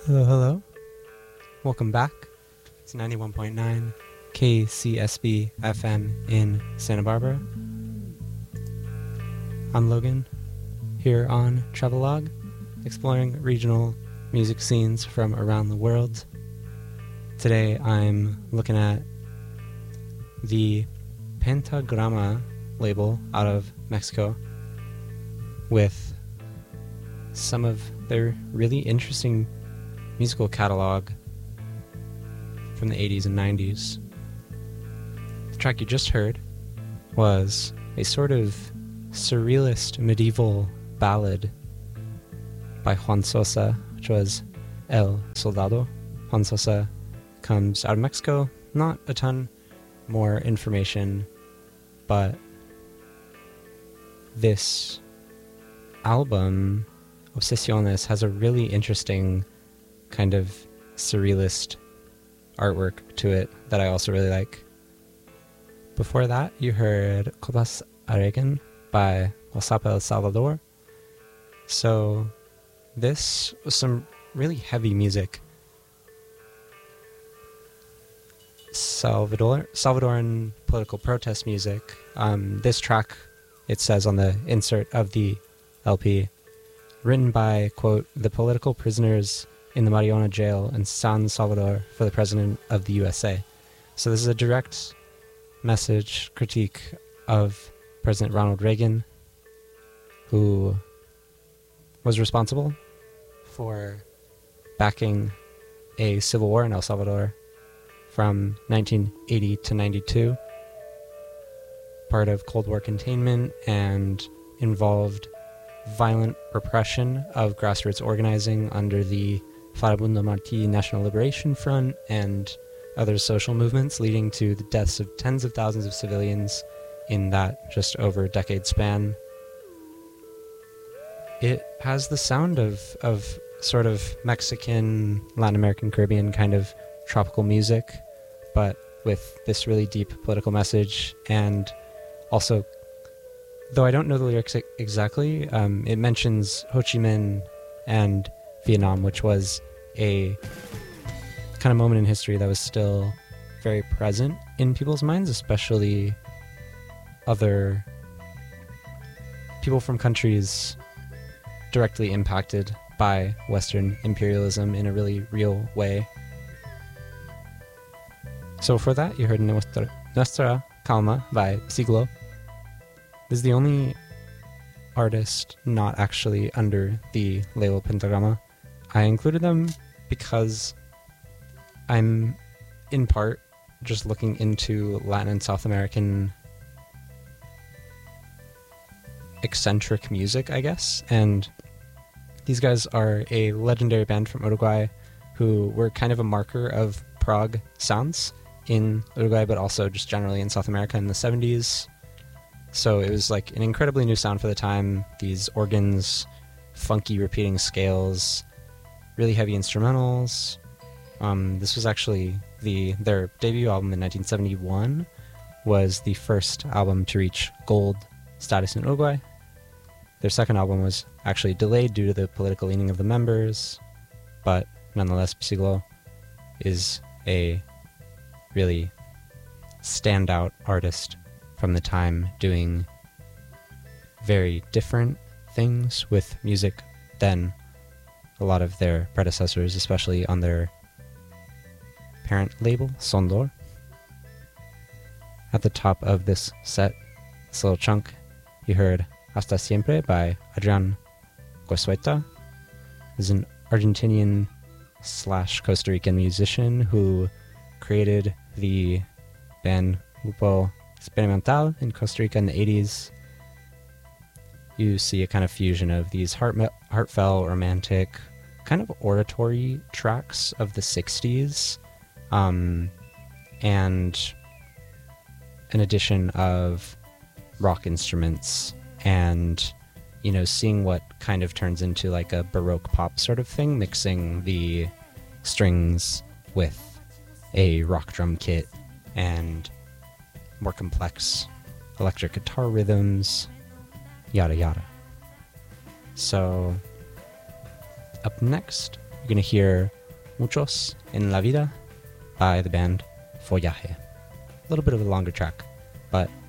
Hello, hello. Welcome back. It's 91.9 KCSB FM in Santa Barbara. I'm Logan, here on Travelogue, exploring regional music scenes from around the world. Today I'm looking at the Pentagrama label out of Mexico with some of their really interesting musical catalog from the 80s and 90s. The track you just heard was a sort of surrealist medieval ballad by Juan Sosa, which was El Soldado. Juan Sosa comes out of Mexico. Not a ton more information, but this album, Obsesiones, has a really interesting kind of surrealist artwork to it that I also really like. Before that, you heard Copas Areguen by WhatsApp El Salvador. So this was some really heavy music. Salvadoran political protest music. This track, it says on the insert of the LP, written by, quote, the political prisoners in the Mariona jail in San Salvador for the President of the USA. So this is a direct message critique of President Ronald Reagan, who was responsible for backing a civil war in El Salvador from 1980 to 92, part of Cold War containment, and involved violent repression of grassroots organizing under the Farabundo Martí National Liberation Front and other social movements, leading to the deaths of tens of thousands of civilians in that just over a decade span. It has the sound of sort of Mexican, Latin American, Caribbean kind of tropical music, but with this really deep political message. And also, though I don't know the lyrics exactly, it mentions Ho Chi Minh and Vietnam, which was a kind of moment in history that was still very present in people's minds, especially other people from countries directly impacted by Western imperialism in a really real way. So for that, you heard Nuestra Calma by Siglo. This is the only artist not actually under the label Pentagrama. I included them because I'm, in part, just looking into Latin and South American eccentric music, I guess. And these guys are a legendary band from Uruguay who were kind of a marker of prog sounds in Uruguay, but also just generally in South America in the 70s. So it was like an incredibly new sound for the time. These organs, funky repeating scales, really heavy instrumentals. This was actually their debut album in 1971, was the first album to reach gold status in Uruguay. Their second album was actually delayed due to the political leaning of the members, but nonetheless, Siglo is a really standout artist from the time, doing very different things with music than a lot of their predecessors, especially on their parent label, Sondor. At the top of this set, this little chunk, you heard Hasta Siempre by Adrián Goizueta. He's an Argentinian / Costa Rican musician who created the band Grupo Experimental in Costa Rica in the 80s. You see a kind of fusion of these heartfelt, romantic, kind of oratory tracks of the 60s, and an addition of rock instruments, and, you know, seeing what kind of turns into like a Baroque pop sort of thing, mixing the strings with a rock drum kit and more complex electric guitar rhythms, yada yada. So up next, you're going to hear Muchos en la Vida by the band Follaje. A little bit of a longer track, but